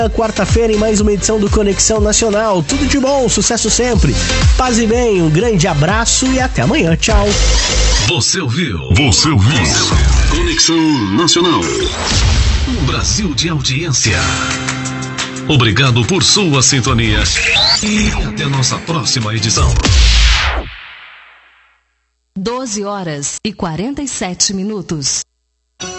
Quarta-feira em mais uma edição do Conexão Nacional. Tudo de bom, sucesso sempre. Paz e bem, um grande abraço e até amanhã. Tchau. Você ouviu? Conexão Nacional. Um Brasil de audiência. Obrigado por sua sintonia. E até nossa próxima edição. 12 horas e 47 minutos.